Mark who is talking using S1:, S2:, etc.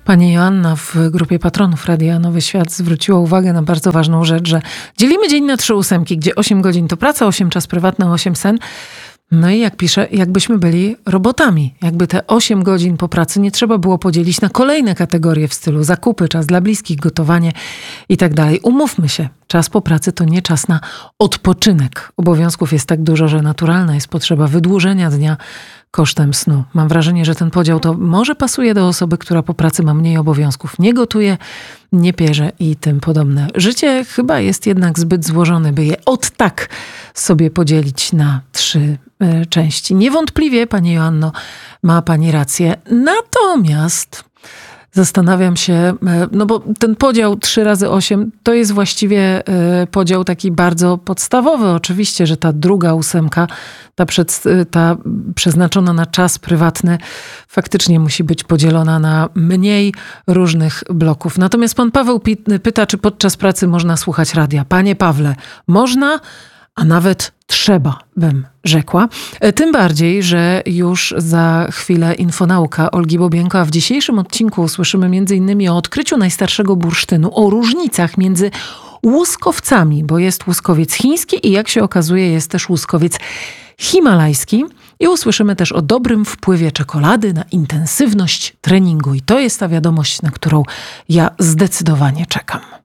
S1: Pani Joanna w grupie patronów Radia Nowy Świat zwróciła uwagę na bardzo ważną rzecz, że dzielimy dzień na 3 ósemki, gdzie 8 godzin to praca, 8 czas prywatny, 8 sen. No i jak pisze, jakbyśmy byli robotami. Jakby te 8 godzin po pracy nie trzeba było podzielić na kolejne kategorie w stylu zakupy, czas dla bliskich, gotowanie i tak dalej. Umówmy się, czas po pracy to nie czas na odpoczynek. Obowiązków jest tak dużo, że naturalna jest potrzeba wydłużenia dnia kosztem snu. Mam wrażenie, że ten podział to może pasuje do osoby, która po pracy ma mniej obowiązków. Nie gotuje, nie pierze i tym podobne. Życie chyba jest jednak zbyt złożone, by je od tak sobie podzielić na 3 części. Niewątpliwie, pani Joanno, ma pani rację. Natomiast zastanawiam się, no bo ten podział 3 razy 8 to jest właściwie podział taki bardzo podstawowy. Oczywiście, że ta druga ósemka, ta przeznaczona na czas prywatny, faktycznie musi być podzielona na mniej różnych bloków. Natomiast pan Paweł pyta, czy podczas pracy można słuchać radia. Panie Pawle, można, a nawet trzeba, bym rzekła. Tym bardziej, że już za chwilę Infonauka Olgi Bobienko, a w dzisiejszym odcinku usłyszymy m.in. o odkryciu najstarszego bursztynu, o różnicach między łuskowcami, bo jest łuskowiec chiński i jak się okazuje jest też łuskowiec himalajski. I usłyszymy też o dobrym wpływie czekolady na intensywność treningu. I to jest ta wiadomość, na którą ja zdecydowanie czekam.